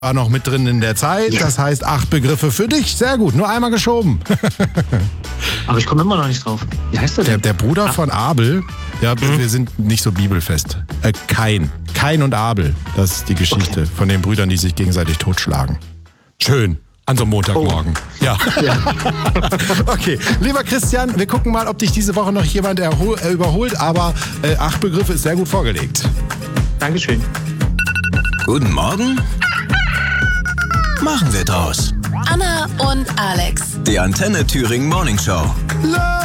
war noch mit drin in der Zeit. Das heißt 8 Begriffe für dich. Sehr gut, nur einmal geschoben. Aber ich komme immer noch nicht drauf. Wie heißt der denn? Der Bruder von Abel. Ja, wir sind nicht so bibelfest. Kain. Kain und Abel. Das ist die Geschichte von den Brüdern, die sich gegenseitig totschlagen. Schön. An so einem Montagmorgen. Oh. Ja. Okay, lieber Christian, wir gucken mal, ob dich diese Woche noch jemand überholt. Aber 8 Begriffe ist sehr gut vorgelegt. Dankeschön. Guten Morgen. Machen wir draus. Anna und Alex. Die Antenne Thüringen Morning Show.